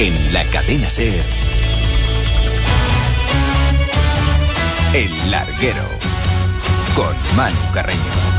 En la cadena SER, El Larguero, con Manu Carreño.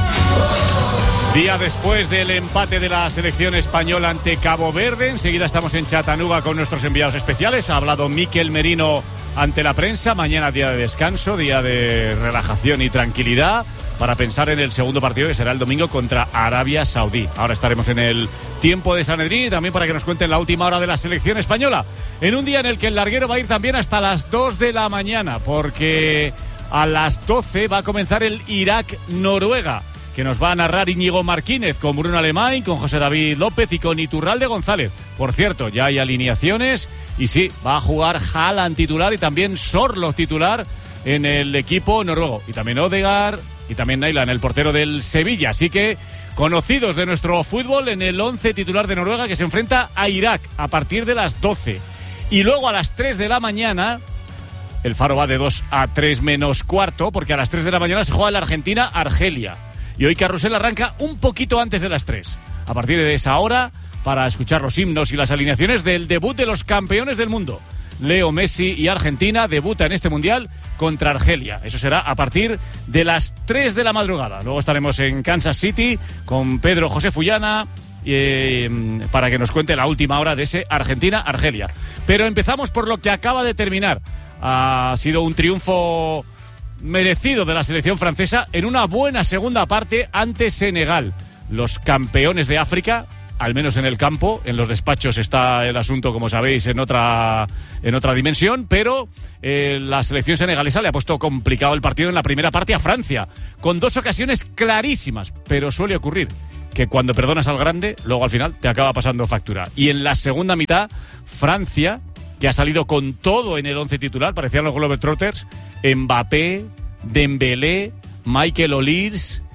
Día después del empate de la selección española ante Cabo Verde, enseguida estamos en Chattanooga con nuestros enviados especiales. Ha hablado Mikel Merino ante la prensa. Mañana día de descanso, día de relajación y tranquilidad para pensar en el segundo partido, que será el domingo contra Arabia Saudí. Ahora estaremos en el tiempo de Sanedrín y también para que nos cuenten la última hora de la selección española, en un día en el que el larguero va a ir también hasta las 2 de la mañana, porque a las 12 va a comenzar el Irak-Noruega, que nos va a narrar Íñigo Martínez, con Bruno Alemán, con José David López y con Iturralde González. Por cierto, ya hay alineaciones y sí, va a jugar Haaland titular y también Sorloth titular en el equipo noruego. Y también Odegaard y también Nyland, el portero del Sevilla. Así que conocidos de nuestro fútbol en el 11 titular de Noruega, que se enfrenta a Irak a partir de las 12. Y luego a las 3 de la mañana... El Faro va de 2 a 3 menos cuarto, porque a las 3 de la mañana se juega la Argentina-Argelia. Y hoy Carrusel arranca un poquito antes de las 3. A partir de esa hora, para escuchar los himnos y las alineaciones del debut de los campeones del mundo. Leo Messi y Argentina debuta en este Mundial contra Argelia. Eso será a partir de las 3 de la madrugada. Luego estaremos en Kansas City con Pedro José Fullana para que nos cuente la última hora de ese Argentina-Argelia. Pero empezamos por lo que acaba de terminar. Ha sido un triunfo merecido de la selección francesa en una buena segunda parte ante Senegal. Los campeones de África, al menos en el campo. En los despachos está el asunto, como sabéis, en otra dimensión, pero la selección senegalesa le ha puesto complicado el partido en la primera parte a Francia, con 2 ocasiones clarísimas, pero suele ocurrir que cuando perdonas al grande, luego al final te acaba pasando factura. Y en la segunda mitad, Francia, que ha salido con todo en el 11 titular, parecían los Globetrotters, Mbappé, Dembélé, Michael Olise,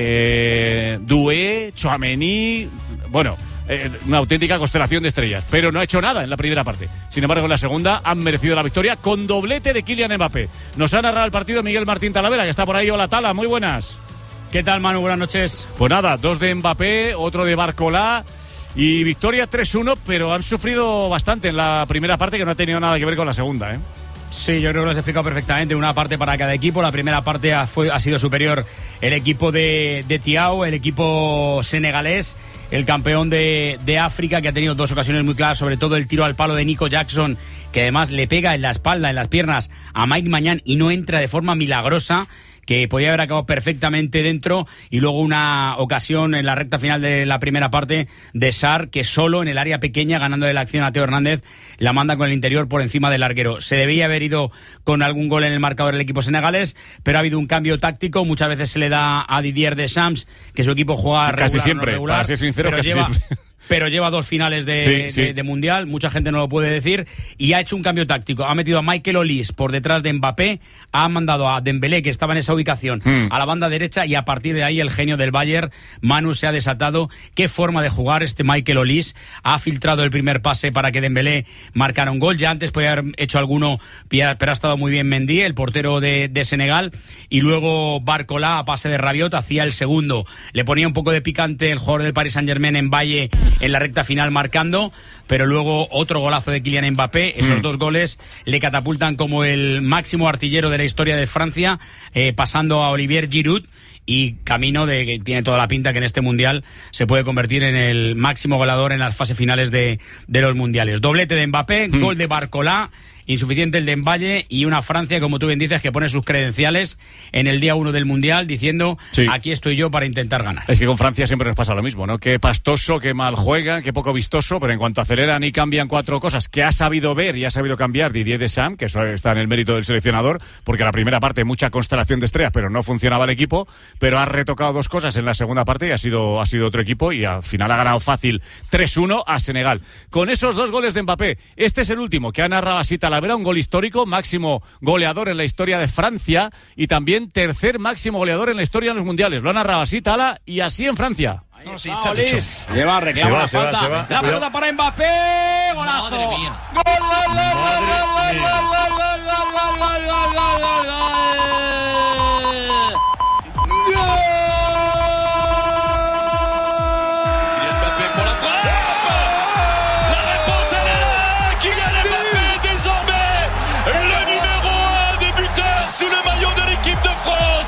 Doué, Tchouaméni, bueno, una auténtica constelación de estrellas, pero no ha hecho nada en la primera parte. Sin embargo, en la segunda han merecido la victoria con doblete de Kylian Mbappé. Nos ha narrado el partido Miguel Martín Talavera, que está por ahí. Hola, Tala, muy buenas. ¿Qué tal, Manu? Buenas noches. Pues nada, 2 de Mbappé, otro de Barcolá y victoria 3-1, pero han sufrido bastante en la primera parte, que no ha tenido nada que ver con la segunda, ¿eh? Sí, yo creo que lo has explicado perfectamente. Una parte para cada equipo. La primera parte ha sido superior el equipo de Thiaw, el equipo senegalés, el campeón de África, que ha tenido 2 ocasiones muy claras, sobre todo el tiro al palo de Nico Jackson, que además le pega en la espalda, en las piernas a Mike Maignan y no entra de forma milagrosa, que podía haber acabado perfectamente dentro. Y luego una ocasión en la recta final de la primera parte de Sarr, que solo en el área pequeña, ganándole la acción a Teo Hernández, la manda con el interior por encima del larguero. Se debía haber ido con algún gol en el marcador el equipo senegalés, pero ha habido un cambio táctico. Muchas veces se le da a Didier Deschamps que su equipo juega regular, casi siempre, no regular, para ser sincero, casi siempre. Pero lleva 2 finales de Mundial, mucha gente no lo puede decir, y ha hecho un cambio táctico. Ha metido a Michael Olise por detrás de Mbappé, ha mandado a Dembélé, que estaba en esa ubicación, a la banda derecha, y a partir de ahí el genio del Bayern, Manu, se ha desatado. Qué forma de jugar este Michael Olise. Ha filtrado el primer pase para que Dembélé marcara un gol. Ya antes podía haber hecho alguno, pero ha estado muy bien Mendy, el portero de Senegal, y luego Barcolá, a pase de Rabiot, hacía el segundo. Le ponía un poco de picante el jugador del Paris Saint-Germain en Valle en la recta final marcando, pero luego otro golazo de Kylian Mbappé. Esos 2 goles le catapultan como el máximo artillero de la historia de Francia, pasando a Olivier Giroud, y camino de que tiene toda la pinta que en este Mundial se puede convertir en el máximo goleador en las fases finales de los Mundiales. Doblete de Mbappé, gol de Barcolá, insuficiente el de Mbappé, y una Francia, como tú bien dices, que pone sus credenciales en el día 1 del Mundial diciendo, aquí estoy yo para intentar ganar. Es que con Francia siempre nos pasa lo mismo, ¿no? Qué pastoso, qué mal juegan, qué poco vistoso, pero en cuanto aceleran y cambian 4 cosas que ha sabido ver y ha sabido cambiar Didier Deschamps, que eso está en el mérito del seleccionador, porque la primera parte mucha constelación de estrellas, pero no funcionaba el equipo, pero ha retocado 2 cosas en la segunda parte y ha sido otro equipo, y al final ha ganado fácil 3-1 a Senegal. Con esos 2 goles de Mbappé, este es el último que ha narrado así Talavera, un gol histórico, máximo goleador en la historia de Francia y también tercer máximo goleador en la historia de los mundiales. Lo ha narrado así Tala y así en Francia. No, sí, Olise. Lleva, reclama la falta. La pelota para Mbappé. Golazo. Madre mía. La réponse, elle est là.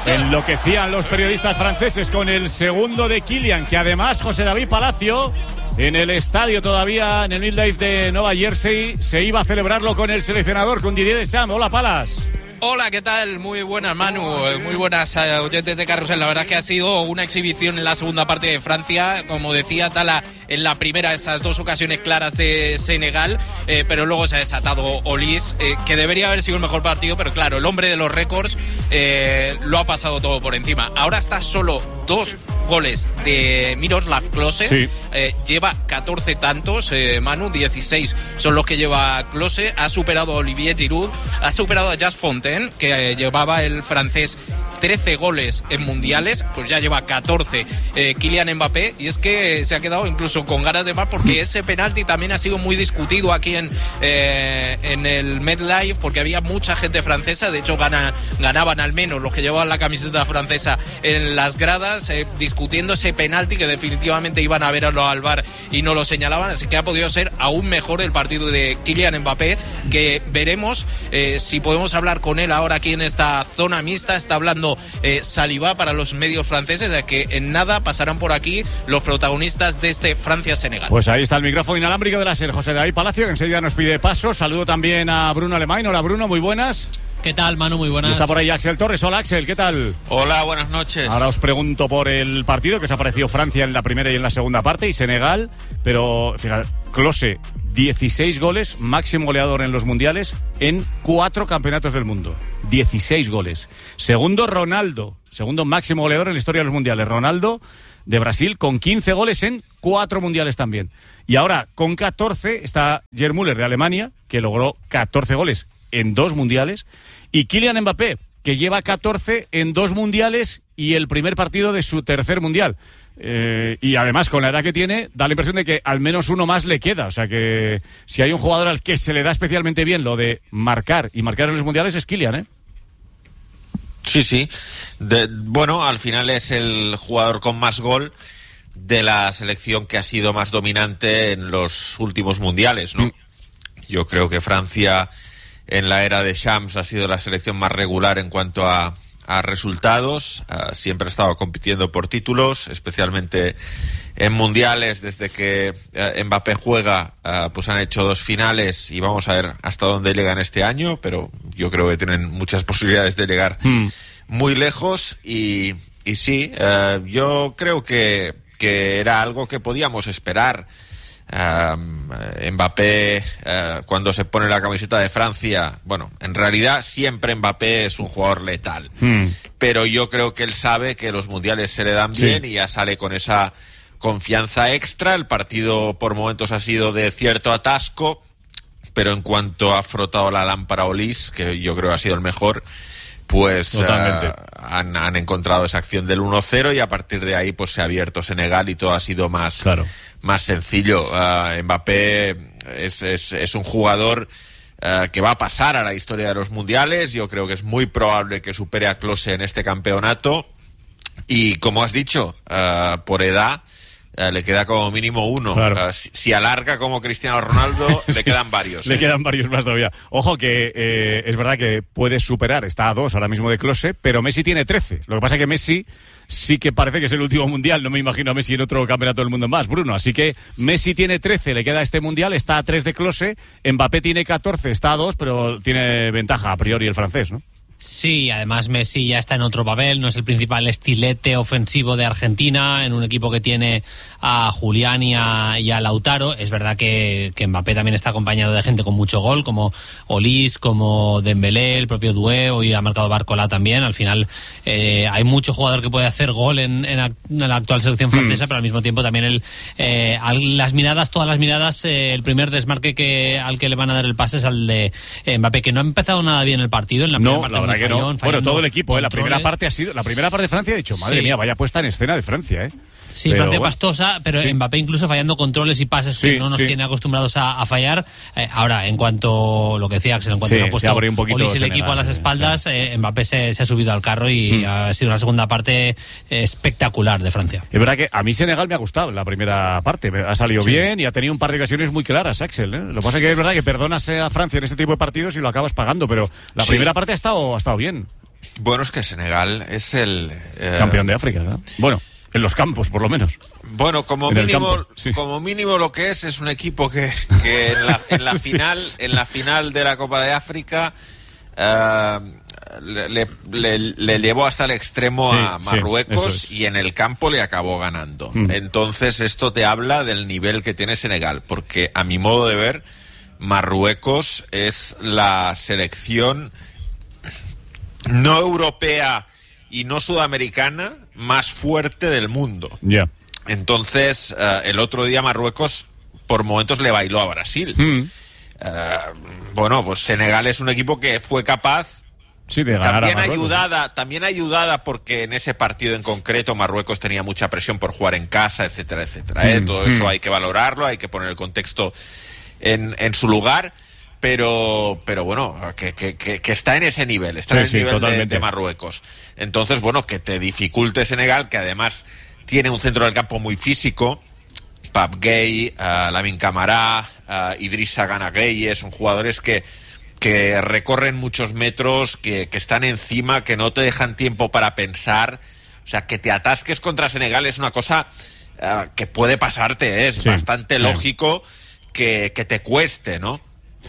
Enloquecían los periodistas franceses con el segundo de Kylian, que además José David Palacio, en el estadio todavía, en el Midlife de Nueva Jersey, se iba a celebrarlo con el seleccionador, con Didier Deschamps. Hola, Palas. Hola, ¿qué tal? Muy buenas, Manu. Muy buenas oyentes de Carrusel. La verdad es que ha sido una exhibición en la segunda parte de Francia. Como decía Tala, en la primera, esas dos ocasiones claras de Senegal, pero luego se ha desatado Olise, que debería haber sido el mejor partido, pero claro, el hombre de los récords lo ha pasado todo por encima. Ahora está solo 2 goles de Miroslav Klose. Sí. Lleva 14 tantos, Manu, 16 son los que lleva Klose. Ha superado a Olivier Giroud, ha superado a Just Fontaine, que llevaba el francés 13 goles en mundiales, pues ya lleva 14 Kylian Mbappé, y es que se ha quedado incluso con ganas de más, porque ese penalti también ha sido muy discutido aquí en el MetLife, porque había mucha gente francesa. De hecho ganaban al menos los que llevaban la camiseta francesa en las gradas, discutiendo ese penalti, que definitivamente iban a verlo al VAR y no lo señalaban, así que ha podido ser aún mejor el partido de Kylian Mbappé, que veremos si podemos hablar con él ahora aquí en esta zona mixta. Está hablando Saliba para los medios franceses, de que en nada pasarán por aquí los protagonistas de este Francia-Senegal. Pues ahí está el micrófono inalámbrico de la SER, José David Palacio, que enseguida nos pide paso. Saludo también a Bruno Alemán. Hola, Bruno, muy buenas. ¿Qué tal, Manu? Muy buenas. Y está por ahí Axel Torres. Hola, Axel, ¿qué tal? Hola, buenas noches. Ahora os pregunto por el partido, que os ha parecido Francia en la primera y en la segunda parte, y Senegal, pero fíjate, Klose, 16 goles, máximo goleador en los mundiales en 4 campeonatos del mundo. 16 goles. Segundo, Ronaldo, segundo máximo goleador en la historia de los mundiales. Ronaldo, de Brasil, con 15 goles en 4 mundiales también. Y ahora, con 14, está Gerd Müller de Alemania, que logró 14 goles en 2 mundiales. Y Kylian Mbappé, que lleva 14 en 2 mundiales y el primer partido de su tercer mundial. Y además, con la edad que tiene, da la impresión de que al menos uno más le queda. O sea que si hay un jugador al que se le da especialmente bien lo de marcar y marcar en los mundiales, es Kylian, ¿eh? Sí. Bueno, al final es el jugador con más gol de la selección que ha sido más dominante en los últimos mundiales, ¿no? Yo creo que Francia, en la era de Shams, ha sido la selección más regular en cuanto a resultados. Siempre ha estado compitiendo por títulos, especialmente en mundiales. Desde que Mbappé juega, pues han hecho 2 finales, y vamos a ver hasta dónde llegan este año, pero yo creo que tienen muchas posibilidades de llegar muy lejos. Y sí, yo creo que era algo que podíamos esperar. Mbappé, cuando se pone la camiseta de Francia, bueno, en realidad siempre Mbappé es un jugador letal, pero yo creo que él sabe que los mundiales se le dan bien, y ya sale con esa confianza extra. El partido por momentos ha sido de cierto atasco, pero en cuanto ha frotado la lámpara Olise, que yo creo ha sido el mejor, pues han encontrado esa acción del 1-0, y a partir de ahí pues se ha abierto Senegal y todo ha sido más sencillo. Mbappé es un jugador que va a pasar a la historia de los mundiales. Yo creo que es muy probable que supere a Klose en este campeonato, y como has dicho, por edad le queda como mínimo uno. Claro. Si alarga como Cristiano Ronaldo, le quedan varios. Le quedan varios más todavía. Ojo que es verdad que puede superar, está a 2 ahora mismo de Klose, pero Messi tiene 13. Lo que pasa es que Messi sí que parece que es el último mundial. No me imagino a Messi en otro campeonato del mundo más, Bruno. Así que Messi tiene 13, le queda este mundial, está a 3 de Klose. Mbappé tiene 14, está a 2, pero tiene ventaja a priori el francés, ¿no? Sí, además Messi ya está en otro papel, no es el principal estilete ofensivo de Argentina, en un equipo que tiene a Julián y a Lautaro. Es verdad que Mbappé también está acompañado de gente con mucho gol, como Olise, como Dembélé, el propio Doué, hoy ha marcado Barcola también. Al final hay mucho jugador que puede hacer gol en la actual selección francesa, pero al mismo tiempo también todas las miradas, el primer desmarque al que le van a dar el pase es al de Mbappé, que no ha empezado nada bien el partido. En la primera parte que no. Bueno, todo el equipo, la primera parte de Francia, he dicho, madre mía, vaya puesta en escena de Francia, Sí, pero, Francia pastosa, pero sí. Mbappé incluso fallando controles y pases que no nos tiene acostumbrados a fallar. Ahora, en cuanto lo que decía Axel, en cuanto se ha puesto Olise el equipo a las espaldas, Mbappé se ha subido al carro y ha sido una segunda parte espectacular de Francia. Es verdad que a mí Senegal me ha gustado la primera parte, ha salido bien y ha tenido un par de ocasiones muy claras, Axel. Lo que pasa es que es verdad que perdonas a Francia en este tipo de partidos y lo acabas pagando, pero la primera parte ha estado bien. Bueno, es que Senegal es el... campeón de África, ¿no? Bueno, en los campos, por lo menos. Bueno, como mínimo lo que es un equipo que en la final de la Copa de África le llevó hasta el extremo a Marruecos y en el campo le acabó ganando. Entonces esto te habla del nivel que tiene Senegal, porque a mi modo de ver, Marruecos es la selección no europea y no sudamericana más fuerte del mundo. Ya. Entonces, el otro día Marruecos por momentos le bailó a Brasil. Bueno, pues Senegal es un equipo que fue capaz, de ganar también a Marruecos. También ayudada porque en ese partido en concreto Marruecos tenía mucha presión por jugar en casa, etcétera, etcétera. Todo eso hay que valorarlo, hay que poner el contexto en su lugar. Pero bueno, que está en ese nivel, está en el nivel de Marruecos. Entonces, bueno, que te dificulte Senegal, que además tiene un centro del campo muy físico. Pape Gueye, Lamine Camara, Idrissa Gana Gueye, son jugadores que recorren muchos metros, que están encima, que no te dejan tiempo para pensar. O sea, que te atasques contra Senegal es una cosa que puede pasarte, es bastante lógico que te cueste, ¿no?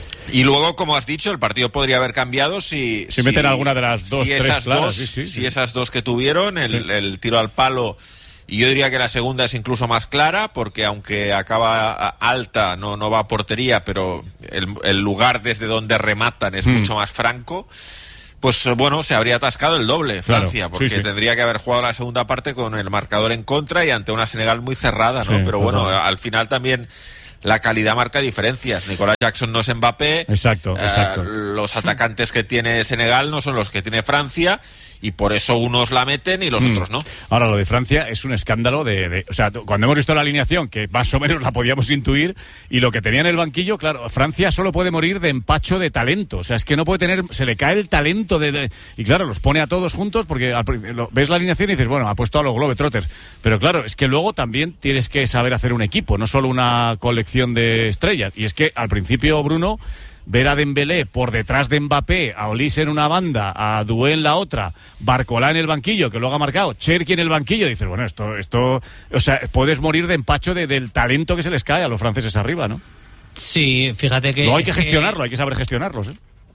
Y luego, como has dicho, el partido podría haber cambiado si meten alguna de las dos, tres claras. Si esas dos que tuvieron, el tiro al palo, y yo diría que la segunda es incluso más clara, porque aunque acaba alta, no va a portería, pero el lugar desde donde rematan es mucho más franco. Pues bueno, se habría atascado el doble Francia, porque tendría que haber jugado la segunda parte con el marcador en contra y ante una Senegal muy cerrada, ¿no? Pero bueno, al final también la calidad marca diferencias. Nicolás Jackson no es Mbappé. Exacto. Los atacantes que tiene Senegal no son los que tiene Francia, y por eso unos la meten y los otros no. Ahora, lo de Francia es un escándalo o sea, cuando hemos visto la alineación, que más o menos la podíamos intuir, y lo que tenía en el banquillo, claro, Francia solo puede morir de empacho de talento. O sea, es que no puede tener, se le cae el talento y claro, los pone a todos juntos, porque ves la alineación y dices, bueno, ha puesto a los Globetrotters. Pero claro, es que luego también tienes que saber hacer un equipo, no solo una colección de estrellas. Y es que al principio, Bruno, ver a Dembélé por detrás de Mbappé, a Olise en una banda, a Doué en la otra, Barcola en el banquillo, que luego ha marcado, Cherki en el banquillo, dices, bueno, esto, o sea, puedes morir de empacho del talento que se les cae a los franceses arriba, ¿no? Sí, fíjate que... No hay que gestionarlo, hay que saber gestionarlos, ¿eh?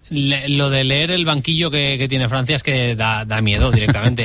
Lo de leer el banquillo que tiene Francia es que da miedo directamente.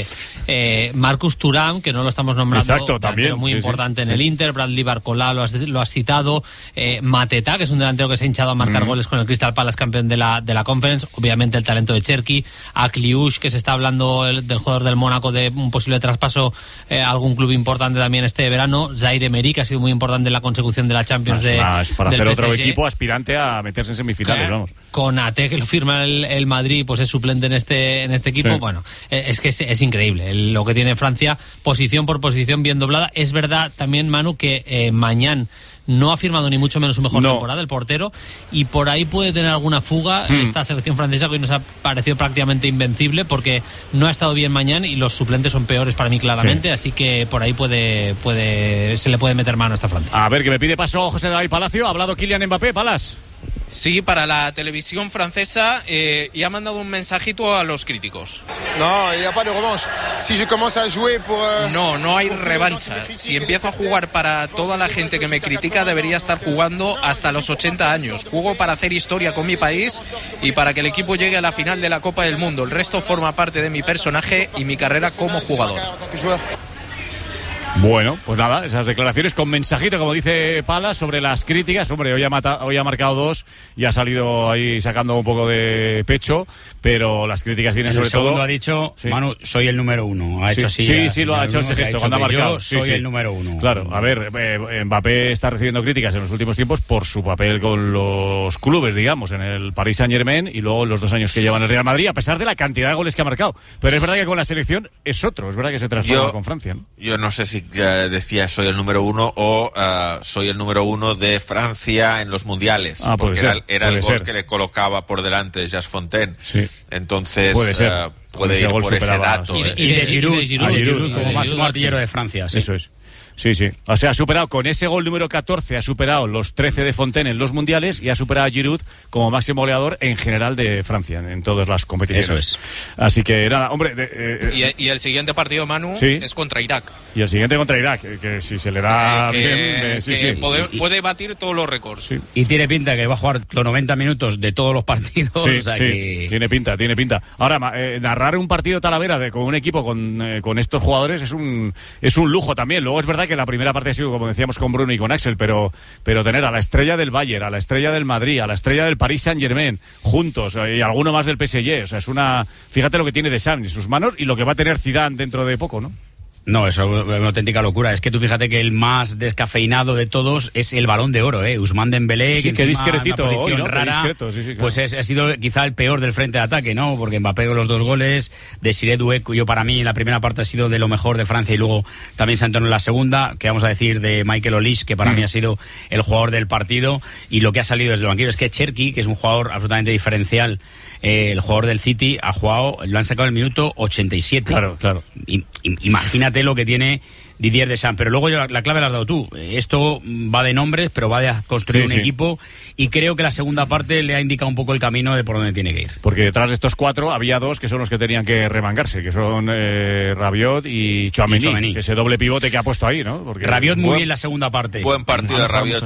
Marcus Thuram, que no lo estamos nombrando, exacto, también muy importante en el Inter. Bradley Barcola lo has citado. Mateta, que es un delantero que se ha hinchado a marcar goles con el Crystal Palace, campeón de la Conference. Obviamente el talento de Cherki. Akliouche, que se está hablando del jugador del Mónaco, de un posible traspaso a algún club importante también este verano. Zaire Emery, que ha sido muy importante en la consecución de la Champions es para del hacer PSG. otro equipo aspirante a meterse en semifinales, vamos. Con Ate, que lo firma el Madrid, pues es suplente en este equipo. Sí. Bueno, es que es increíble lo que tiene Francia, posición por posición bien doblada. Es verdad también, Manu, que Mañán no ha firmado ni mucho menos su mejor temporada, el portero, y por ahí puede tener alguna fuga esta selección francesa, que hoy nos ha parecido prácticamente invencible, porque no ha estado bien Mañán y los suplentes son peores para mí claramente, así que por ahí se le puede meter mano a esta Francia. A ver, que me pide paso José David Palacio. Ha hablado Kylian Mbappé, Palas. Sí, para la televisión francesa, y ha mandado un mensajito a los críticos. No hay revancha. Si empiezo a jugar para toda la gente que me critica, debería estar jugando hasta los 80 años. Juego para hacer historia con mi país y para que el equipo llegue a la final de la Copa del Mundo. El resto forma parte de mi personaje y mi carrera como jugador. Bueno, pues nada, esas declaraciones con mensajito, como dice Palas, sobre las críticas. Hombre, hoy ha marcado 2 y ha salido ahí sacando un poco de pecho, pero las críticas vienen sobre todo... El segundo ha dicho, Manu, soy el número 1. Ha hecho así. Sí, lo ha hecho ese gesto cuando ha marcado. Yo soy el número 1. Claro, a ver, Mbappé está recibiendo críticas en los últimos tiempos por su papel con los clubes, digamos, en el Paris Saint-Germain y luego en los 2 años que lleva en el Real Madrid, a pesar de la cantidad de goles que ha marcado. Pero es verdad que con la selección es otro, es verdad que se transforma con Francia, ¿no? Yo no sé si decía soy el número 1 o soy el número 1 de Francia en los mundiales, porque era el gol que le colocaba por delante de Jas Fontaine. Entonces puede ir por ese dato. Y de Giroud como máximo artillero de Francia. Eso es. Sí. O sea, ha superado con ese gol número 14, ha superado los 13 de Fontaine en los mundiales y ha superado a Giroud como máximo goleador en general de Francia, en todas las competiciones. Eso es. Así que nada, hombre. Y el siguiente partido, Manu, ¿sí? es contra Irak. Y el siguiente contra Irak, que si se le da bien. Puede batir todos los récords. Sí. Y tiene pinta que va a jugar los 90 minutos de todos los partidos. Sí, o sea sí. que... Tiene pinta. Ahora, narrar un partido Talavera con un equipo con estos jugadores es un lujo también. Luego es verdad que la primera parte ha sido, como decíamos, con Bruno y con Axel, pero tener a la estrella del Bayern, a la estrella del Madrid, a la estrella del Paris Saint-Germain juntos y alguno más del PSG, o sea, fíjate lo que tiene Deschamps en sus manos y lo que va a tener Zidane dentro de poco, ¿no? No, eso es una auténtica locura. Es que tú fíjate que el más descafeinado de todos es el Balón de Oro, Ousmane Dembélé. Sí, que discretito hoy, ¿no? Rara, discreto, sí, claro. Pues ha sido quizá el peor del frente de ataque, ¿no? Porque Mbappé con los 2 goles, Desiré Doué, yo para mí en la primera parte ha sido de lo mejor de Francia y luego también Santon en la segunda, que vamos a decir de Michael Olise, que para mí ha sido el jugador del partido, y lo que ha salido desde el banquillo es que Cherki, que es un jugador absolutamente diferencial, el jugador del City, lo han sacado en el minuto 87. Claro. Imagínate lo que tiene Didier Deschamps, pero luego la clave la has dado tú. Esto va de nombres, pero va de construir un equipo, y creo que la segunda parte le ha indicado un poco el camino de por dónde tiene que ir. Porque detrás de estos 4 había 2 que son los que tenían que remangarse, que son Rabiot y Tchouaméni, ese doble pivote que ha puesto ahí, ¿no? Porque Rabiot muy bien la segunda parte. Buen partido de Rabiot.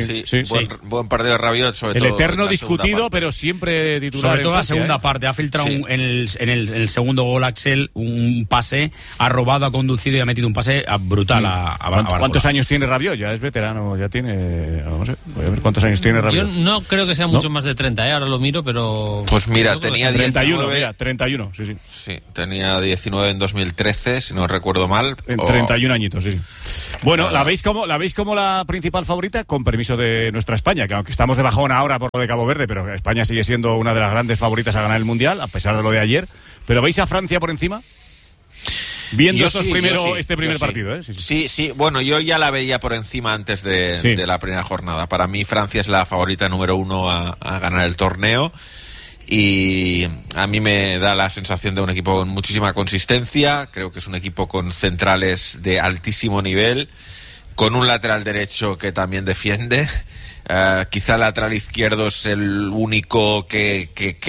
Buen partido de Rabiot, sobre todo. El eterno discutido, pero siempre titular. Sobre todo la segunda parte. Ha filtrado en el segundo gol Axel un pase, ha robado, ha conducido y ha metido un pase brutal a ¿Cuántos años tiene Rabiot? Ya es veterano, ya tiene... No sé, voy a ver cuántos años tiene Rabiot. Yo no creo que sea mucho más de 30, ahora lo miro, pero... Pues mira, tenía 31, 19... 31, sí. Sí, tenía 19 en 2013, si no recuerdo mal. En 31 añitos, sí. Bueno, ¿la veis como la principal favorita? Con permiso de nuestra España, que aunque estamos de bajón ahora por lo de Cabo Verde, pero España sigue siendo una de las grandes favoritas a ganar el Mundial, a pesar de lo de ayer. ¿Pero veis a Francia por encima? Viendo este primer partido, ¿eh? Sí. Bueno, yo ya la veía por encima antes de la primera jornada. Para mí Francia es la favorita número 1 a ganar el torneo. Y a mí me da la sensación de un equipo con muchísima consistencia. Creo que es un equipo con centrales de altísimo nivel, con un lateral derecho que también defiende. Quizá el lateral izquierdo es el único que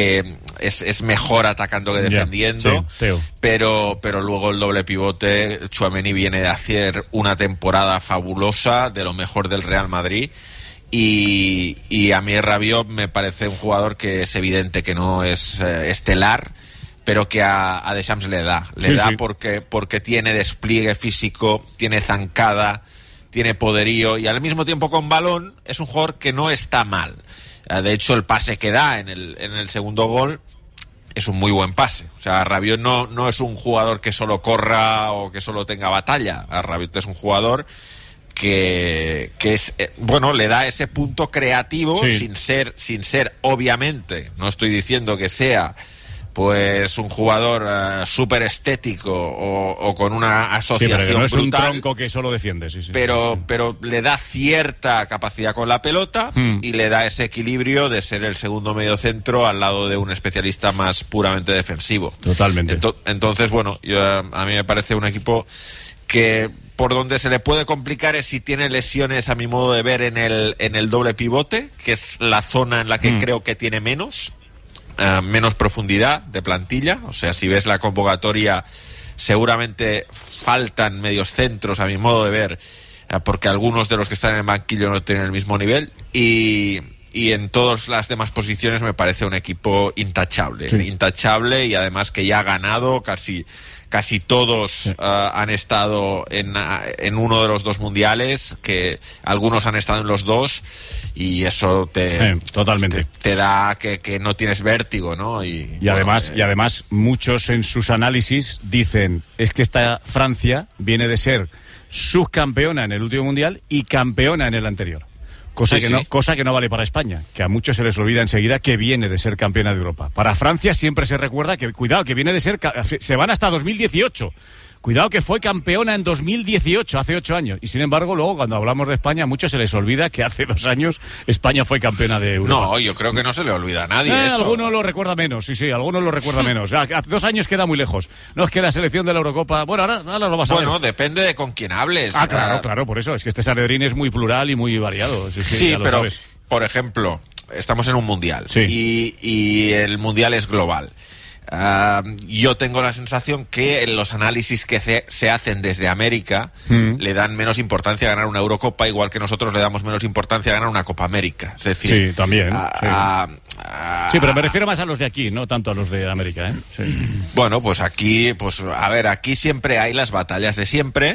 es mejor atacando que defendiendo, pero luego el doble pivote, Tchouaméni viene de hacer una temporada fabulosa, de lo mejor del Real Madrid, y a mí Rabiot me parece un jugador que es evidente que no es estelar, pero que a Deschamps le da porque tiene despliegue físico, tiene zancada, tiene poderío, y al mismo tiempo con balón es un jugador que no está mal. De hecho, el pase que da en el segundo gol es un muy buen pase. O sea, Rabiot no es un jugador que solo corra o que solo tenga batalla. Rabiot es un jugador que es le da ese punto creativo, sin ser obviamente, no estoy diciendo que sea pues un jugador súper estético o con una asociación pero no es brutal, un tronco que solo defiende, pero le da cierta capacidad con la pelota y le da ese equilibrio de ser el segundo mediocentro al lado de un especialista más puramente defensivo. Totalmente. Entonces, a mí me parece un equipo que por donde se le puede complicar es si tiene lesiones, a mi modo de ver, en el doble pivote, que es la zona en la que creo que tiene menos profundidad de plantilla. O sea, si ves la convocatoria, seguramente faltan medios centros, a mi modo de ver, porque algunos de los que están en el banquillo no tienen el mismo nivel, y en todas las demás posiciones me parece un equipo intachable, y además que ya ha ganado casi todos. Han estado en uno de los 2 mundiales, que algunos han estado en los 2, y eso totalmente te da que no tienes vértigo, ¿no? Y además muchos en sus análisis dicen, es que esta Francia viene de ser subcampeona en el último mundial y campeona en el anterior. Cosa que no vale para España, que a muchos se les olvida enseguida que viene de ser campeona de Europa. Para Francia siempre se recuerda que, cuidado, que viene de ser... Se van hasta 2018, Cuidado que fue campeona en 2018, hace 8 años. Y sin embargo, luego cuando hablamos de España, a muchos se les olvida que hace 2 años España fue campeona de Europa. No, yo creo que no se le olvida a nadie eso. Algunos lo recuerda menos, sí, algunos lo recuerda menos. Hace 2 años queda muy lejos. No, es que la selección de la Eurocopa... Bueno, ahora lo vas a ver. Bueno, depende de con quién hables. Claro, por eso. Es que este Sanedrín es muy plural y muy variado. Sí, pero, sabes. Por ejemplo, estamos en un mundial y el mundial es global. Yo tengo la sensación que en los análisis que se hacen desde América le dan menos importancia a ganar una Eurocopa, igual que nosotros le damos menos importancia a ganar una Copa América. Es decir, sí, también. Sí, pero me refiero más a los de aquí, no tanto a los de América, ¿eh? Sí. Bueno, pues aquí siempre hay las batallas de siempre,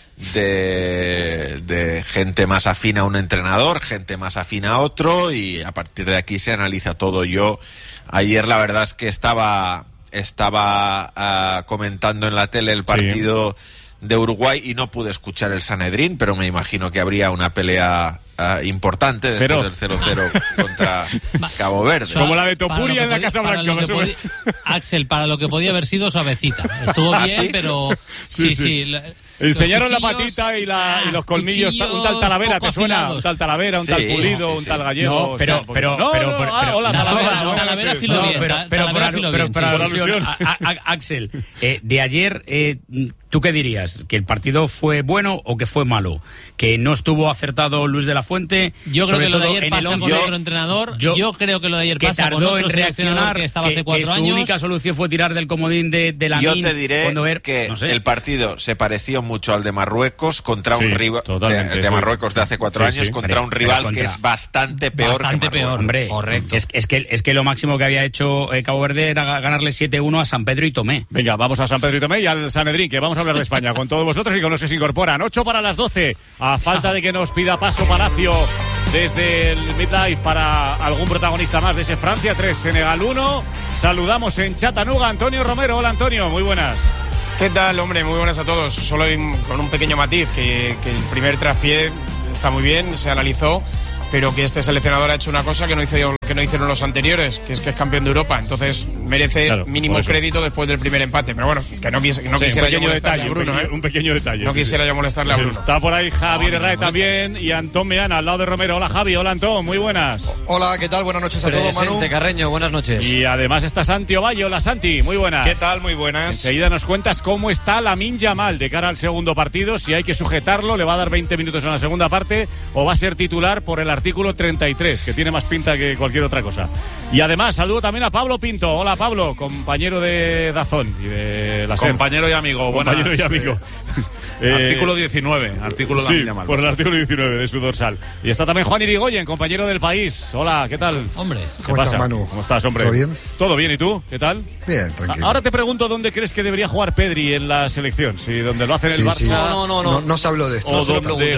de gente más afín a un entrenador, gente más afín a otro, y a partir de aquí se analiza todo. Yo ayer la verdad es que estaba comentando en la tele el partido de Uruguay y no pude escuchar el Sanedrín, pero me imagino que habría una pelea importante después del 0-0 contra Cabo Verde. Como la de Topuria en la Casa Blanca. Axel, para lo que podía haber sido suavecita. Estuvo bien, ¿sí? Pero sí. Enseñaron la patita y los colmillos, un tal Talavera, ¿te suena? Un tal Talavera, un tal Pulido, un tal Gallego. Hola, Talavera filo bien. Pero por alusión, Axel, de ayer, ¿tú qué dirías? ¿Que el partido fue bueno o que fue malo? ¿Que no estuvo acertado Luis de la Fuente? Yo creo que lo de ayer pasa con otro entrenador. Yo creo que lo de ayer pasa con otro seleccionador que estaba hace 4 años. Su única solución fue tirar del comodín de Lamine. Yo te diré que el partido se pareció mucho al de Marruecos contra un rival de Marruecos de hace 4 años contra un rival que es bastante peor que Marruecos. Hombre, correcto. Es que lo máximo que había hecho Cabo Verde era ganarle 7-1 a San Pedro y Tomé. Venga, vamos a San Pedro y Tomé y al Sanedrín, que vamos a hablar de España con todos vosotros y con los que se incorporan. 8 para las 12, a falta de que nos pida paso Palacio desde el Midlife para algún protagonista más de ese Francia 3, Senegal 1. Saludamos en Chattanooga Antonio Romero. Hola Antonio, muy buenas. ¿Qué tal, hombre? Muy buenas a todos. Solo con un pequeño matiz, que el primer traspié está muy bien, se analizó, pero que este seleccionador ha hecho una cosa que no hicieron los anteriores, que es campeón de Europa. Entonces merece mínimo crédito después del primer empate. Pero bueno, que no quisiera yo molestarle a Bruno. Un pequeño detalle. No quisiera yo molestarle a Bruno. Está por ahí Javier Herrera también y Antón Meana al lado de Romero. Hola Javi, hola Antón, muy buenas. Hola, ¿qué tal? Buenas noches a todos, Manu. Carreño, buenas noches. Y además está Santi Ovalle. Hola Santi, muy buenas. ¿Qué tal? Muy buenas. Enseguida nos cuentas cómo está Lamine Yamal de cara al segundo partido, si hay que sujetarlo, le va a dar 20 minutos en la segunda parte o va a ser titular por el artículo 33, que tiene más pinta que cualquier otra cosa. Y además saludo también a Pablo Pinto. Hola Pablo, compañero de Dazón y de la SER. Compañero y amigo. Compañero y amigo. Artículo 19, artículo sí, por el artículo 19 de su dorsal. Y está también Juan Irigoyen, compañero del País. Hola, ¿qué tal? Hombre, ¿Qué pasa? Manu? ¿Cómo estás, hombre? ¿Todo bien? ¿Todo bien? ¿Y tú? ¿Qué tal? Bien, tranquilo. Ahora te pregunto dónde crees que debería jugar Pedri en la selección. Si donde lo hace en el Barça. Sí. No se habló de esto. O donde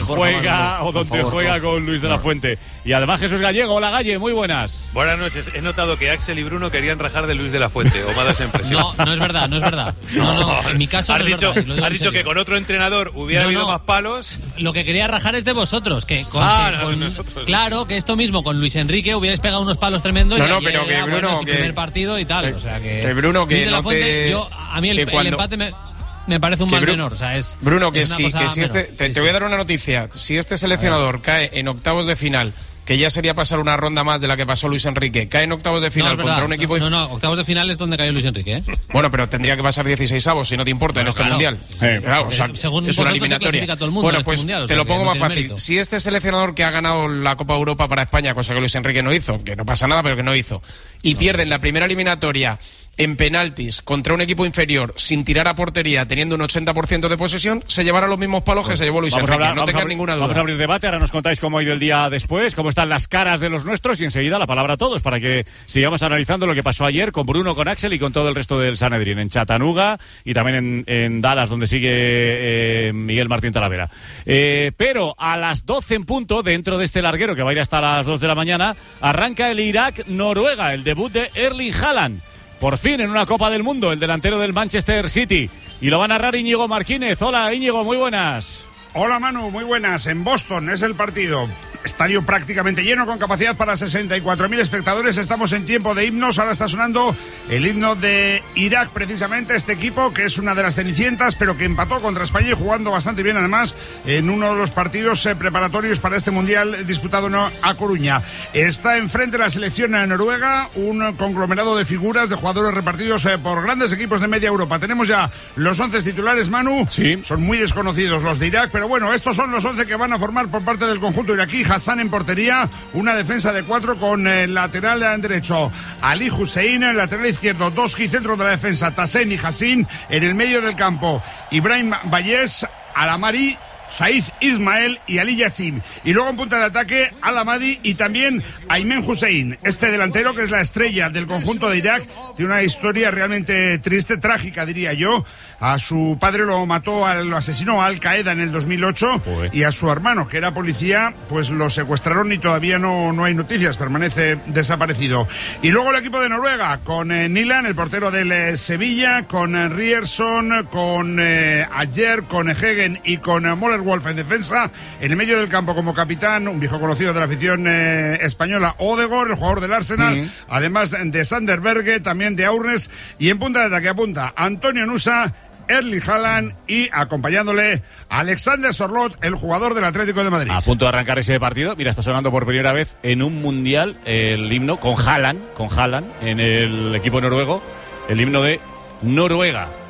juega con Luis de la Fuente. Y además Jesús Gallego. Hola, Galle, muy buenas. Buenas noches. He notado que Axel y Bruno querían rajar de Luis de la Fuente. ¿O me da esa impresión? No es verdad. No. En mi caso has dicho que con otro entrenador hubiera habido más palos. Lo que quería rajar es de vosotros. Nosotros. Claro, que esto mismo con Luis Enrique hubierais pegado unos palos tremendos. Pero que Bruno, el primer partido y tal. Que Bruno, que no te... A mí el empate me parece un mal menor. O sea, Bruno, que si te voy a dar una noticia. Si este seleccionador cae en octavos de final, que ya sería pasar una ronda más de la que pasó Luis Enrique, cae en octavos de final contra un equipo... No, octavos de final es donde cayó Luis Enrique, ¿eh? Bueno, pero tendría que pasar 16avos, si no te importa, en este mundial. Claro, o sea, según es una eliminatoria. Todo el mundo bueno, pues mundial, te lo pongo más fácil. Mérito. Si este seleccionador que ha ganado la Copa Europa para España, cosa que Luis Enrique no hizo, que no pasa nada, pero que no hizo, y pierde en la primera eliminatoria en penaltis contra un equipo inferior sin tirar a portería, teniendo un 80% de posesión, se llevará los mismos palos que se llevó Luis Enrique. No tengas ninguna duda. Vamos a abrir debate, ahora nos contáis cómo ha ido el día después, cómo están las caras de los nuestros y enseguida la palabra a todos para que sigamos analizando lo que pasó ayer con Bruno, con Axel y con todo el resto del Sanedrín en Chattanooga y también en Dallas, donde sigue Miguel Martín Talavera. Pero a las 12 en punto, dentro de este larguero que va a ir hasta las 2 de la mañana, arranca el Irak-Noruega, el debut de Erling Haaland. Por fin en una Copa del Mundo, el delantero del Manchester City. Y lo va a narrar Íñigo Marquínez. Hola, Íñigo, muy buenas. Hola, Manu, muy buenas. En Boston es el partido. estadio prácticamente lleno con capacidad para 64.000 espectadores. Estamos en tiempo de himnos. Ahora está sonando el himno de Irak, precisamente este equipo que es una de las cenicientas, pero que empató contra España y jugando bastante bien además en uno de los partidos preparatorios para este mundial disputado a Coruña. Está enfrente la selección noruega, un conglomerado de figuras, de jugadores repartidos por grandes equipos de media Europa. Tenemos ya los 11 titulares, Manu. Sí. Son muy desconocidos los de Irak, pero bueno, estos son los 11 que van a formar por parte del conjunto iraquí. Hassan en portería, una defensa de 4 con el lateral derecho Ali Hussein, el lateral izquierdo Doski, centro de la defensa Tassen y Hassin, en el medio del campo Ibrahim Bayes, Alamari, Said Ismael y Ali Yassim. Y luego en punta de ataque Al-Amadi y también Aymen Hussein. Este delantero, que es la estrella del conjunto de Irak, tiene una historia realmente triste, trágica diría yo. A su padre lo asesinó a Al-Qaeda en el 2008. Y a su hermano, que era policía, pues lo secuestraron y todavía no hay noticias, permanece desaparecido. Y luego el equipo de Noruega, con Nilan, el portero del Sevilla, con Rierson, con Ayer, con Hegen y con Moller Wolf en defensa. En el medio del campo como capitán, un viejo conocido de la afición española, Odegaard, el jugador del Arsenal, además de Sander Berge, también de Aurnes, y en punta de ataque apunta Antonio Nusa, Erling Haaland y acompañándole Alexander Sorloth, el jugador del Atlético de Madrid. A punto de arrancar ese partido. Mira, está sonando por primera vez en un mundial el himno con Haaland en el equipo noruego, el himno de Noruega.